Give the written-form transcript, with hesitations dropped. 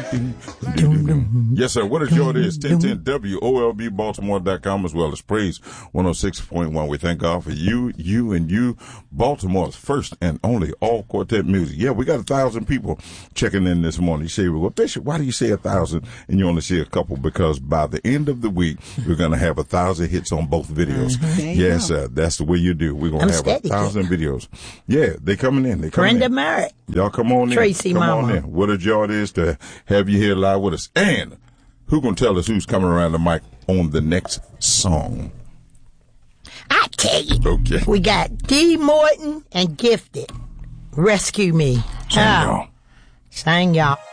Yes, sir. What is your is? 1010 WOLBBaltimore.com as well as Praise 106.1. We thank God for you, and you, Baltimore's first and only all quartet music. Yeah, we got 1,000 people checking in this morning. You say, well, Bishop, why do you say 1,000 and you only see a couple? Because by the end of the week, we're going to have 1,000 hits on both videos. Yes, sir. That's the way you do. We're going to have 1,000 videos. Yeah, they coming in. Brenda Merritt. Y'all come on in. Tracy come Mama. on in. What a joy it is to have you here live with us. And who gonna tell us who's coming around the mic on the next song? I tell you. Okay. We got D. Morton and Gifted. Rescue Me. Sing y'all. Sang y'all.